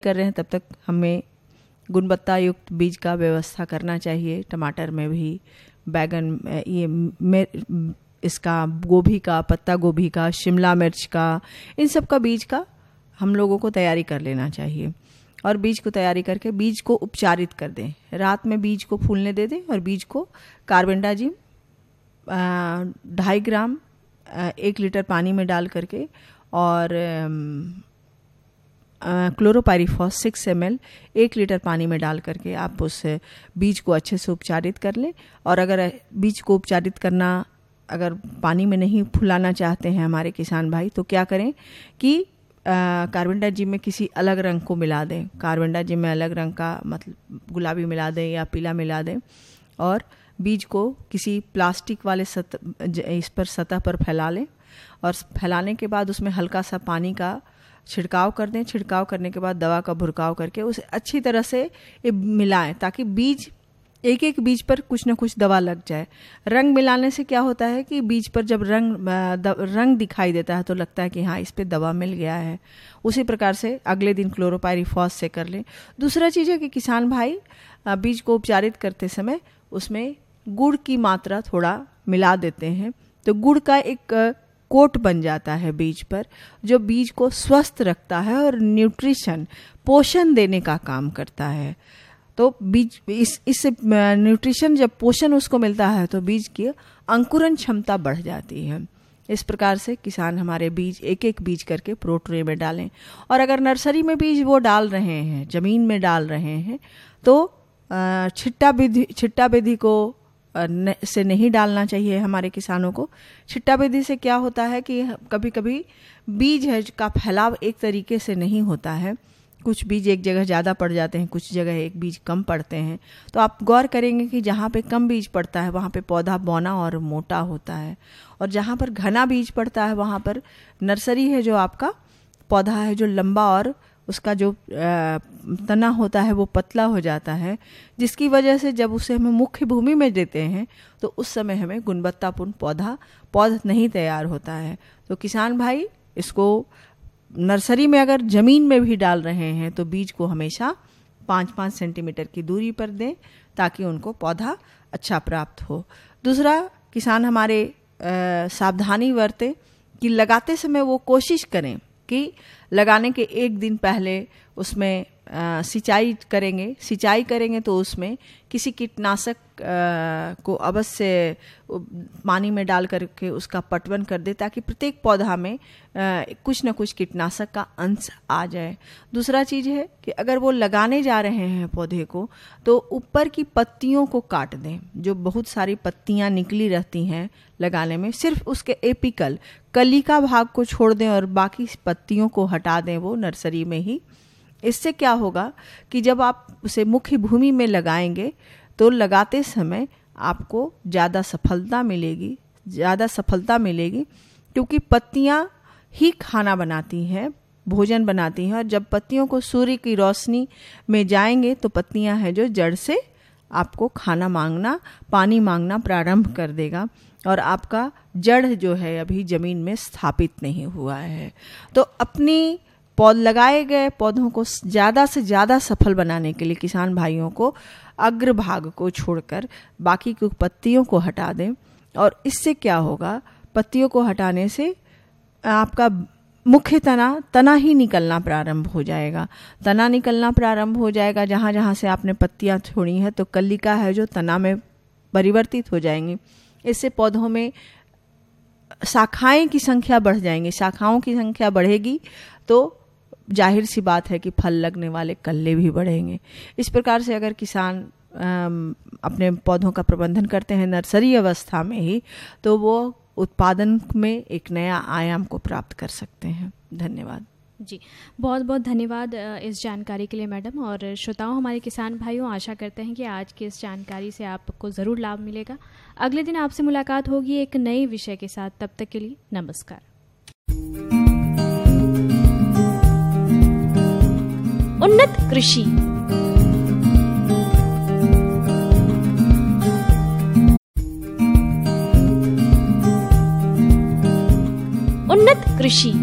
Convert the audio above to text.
कर रहे हैं तब तक हमें गुणवत्ता युक्त बीज का व्यवस्था करना चाहिए। टमाटर में भी, बैगन, इसका गोभी का, पत्ता गोभी का, शिमला मिर्च का, इन सब का बीज का हम लोगों को तैयारी कर लेना चाहिए। और बीज को तैयारी करके बीज को उपचारित कर दें। रात में बीज को फूलने दे दें और बीज को कार्बेंडाजिम 2.5 ग्राम 1 लीटर पानी में डाल करके और क्लोरोपाइरीफॉस 6 ml 1 लीटर पानी में डाल करके आप उस बीज को अच्छे से उपचारित कर लें। और अगर बीज को उपचारित करना अगर पानी में नहीं फुलाना चाहते हैं हमारे किसान भाई, तो क्या करें कि कार्बेंडाजिम में किसी अलग रंग को मिला दें। कार्बेंडाजिम में अलग रंग का मतलब गुलाबी मिला दें या पीला मिला दें और बीज को किसी प्लास्टिक वाले सतह पर फैला लें। और फैलाने के बाद उसमें हल्का सा पानी का छिड़काव कर दें। छिड़काव करने के बाद दवा का भुरकाव करके उसे अच्छी तरह से मिलाएं ताकि बीज, एक एक बीज पर कुछ न कुछ दवा लग जाए। रंग मिलाने से क्या होता है कि बीज पर जब रंग दिखाई देता है तो लगता है कि हाँ इस पे दवा मिल गया है। उसी प्रकार से अगले दिन क्लोरोपाइरीफॉस से कर लें। दूसरा चीज़ है कि किसान भाई बीज को उपचारित करते समय उसमें गुड़ की मात्रा थोड़ा मिला देते हैं, तो गुड़ का एक कोट बन जाता है बीज पर, जो बीज को स्वस्थ रखता है और न्यूट्रिशन, पोषण देने का काम करता है। तो बीज इससे न्यूट्रिशन, जब पोषण उसको मिलता है तो बीज की अंकुरण क्षमता बढ़ जाती है। इस प्रकार से किसान हमारे बीज एक एक बीज करके प्रो ट्रे में डालें। और अगर नर्सरी में बीज वो डाल रहे हैं, जमीन में डाल रहे हैं, तो छिट्टा विधि को से नहीं डालना चाहिए हमारे किसानों को। छिट्टा विधि से क्या होता है कि कभी कभी बीज है का फैलाव एक तरीके से नहीं होता है। कुछ बीज एक जगह ज़्यादा पड़ जाते हैं, कुछ जगह एक बीज कम पड़ते हैं। तो आप गौर करेंगे कि जहाँ पे कम बीज पड़ता है वहाँ पे पौधा बौना और मोटा होता है, और जहाँ पर घना बीज पड़ता है वहाँ पर नर्सरी है जो आपका पौधा है जो लंबा और उसका जो तना होता है वो पतला हो जाता है, जिसकी वजह से जब उसे हमें मुख्य भूमि में देते हैं तो उस समय हमें गुणवत्तापूर्ण पौधा नहीं तैयार होता है। तो किसान भाई इसको नर्सरी में अगर जमीन में भी डाल रहे हैं तो बीज को हमेशा 5-5 सेंटीमीटर की दूरी पर दें ताकि उनको पौधा अच्छा प्राप्त हो। दूसरा, किसान हमारे सावधानी बरतें कि लगाते समय वो कोशिश करें कि लगाने के 1 दिन पहले उसमें सिंचाई करेंगे तो उसमें किसी कीटनाशक को अवश्य पानी में डाल करके उसका पटवन कर दे ताकि प्रत्येक पौधा में कुछ न कुछ कीटनाशक का अंश आ जाए। दूसरा चीज़ है कि अगर वो लगाने जा रहे हैं पौधे को तो ऊपर की पत्तियों को काट दें। जो बहुत सारी पत्तियां निकली रहती हैं लगाने में, सिर्फ उसके एपिकल कली का भाग को छोड़ दें और बाकी पत्तियों को हटा दें वो नर्सरी में ही। इससे क्या होगा कि जब आप उसे मुख्य भूमि में लगाएंगे तो लगाते समय आपको ज़्यादा सफलता मिलेगी क्योंकि पत्तियां ही खाना बनाती हैं, भोजन बनाती हैं। और जब पत्तियों को सूर्य की रोशनी में जाएंगे तो पत्तियां हैं जो जड़ से आपको खाना मांगना, पानी मांगना प्रारंभ कर देगा और आपका जड़ जो है अभी जमीन में स्थापित नहीं हुआ है। तो अपनी लगाए गए पौधों को ज़्यादा से ज़्यादा सफल बनाने के लिए किसान भाइयों को अग्रभाग को छोड़कर बाकी की पत्तियों को हटा दें। और इससे क्या होगा, पत्तियों को हटाने से आपका मुख्य तना ही निकलना प्रारंभ हो जाएगा। तना निकलना प्रारंभ हो जाएगा, जहाँ जहाँ से आपने पत्तियाँ छोड़ी हैं तो कलिका है जो तना में परिवर्तित हो जाएंगी। इससे पौधों में शाखाएं की संख्या बढ़ जाएंगी। शाखाओं की संख्या बढ़ेगी तो जाहिर सी बात है कि फल लगने वाले कल्ले भी बढ़ेंगे। इस प्रकार से अगर किसान अपने पौधों का प्रबंधन करते हैं नर्सरी अवस्था में ही, तो वो उत्पादन में एक नया आयाम को प्राप्त कर सकते हैं। धन्यवाद जी, बहुत बहुत धन्यवाद इस जानकारी के लिए मैडम। और श्रोताओं, हमारे किसान भाइयों, आशा करते हैं कि आज की इस जानकारी से आपको ज़रूर लाभ मिलेगा। अगले दिन आपसे मुलाकात होगी एक नए विषय के साथ। तब तक के लिए नमस्कार। उन्नत कृषि। उन्नत कृषि